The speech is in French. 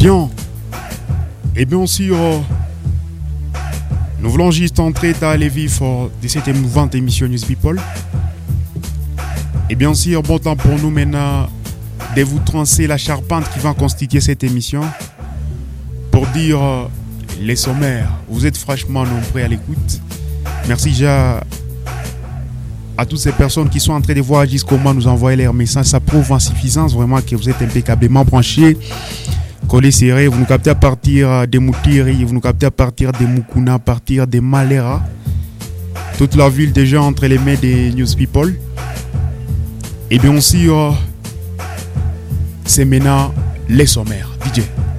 Bien. Et bien sûr, nous voulons juste entrer dans les vifs de cette émouvante émission News People. Et bien sûr, bon temps pour nous maintenant de vous tracer la charpente qui va constituer cette émission. Pour dire les sommaires, vous êtes franchement nombreux à l'écoute. Merci déjà à toutes ces personnes qui sont en train de voir jusqu'au nous envoyer leurs messages. Ça prouve en suffisance vraiment que vous êtes impeccablement branchés. Collé serré, vous nous captez à partir de Moutiri, vous nous captez à partir de Mukuna, à partir de Malera. Toute la ville déjà entre les mains des News People. Et bien sûr, c'est maintenant les sommaires. DJ.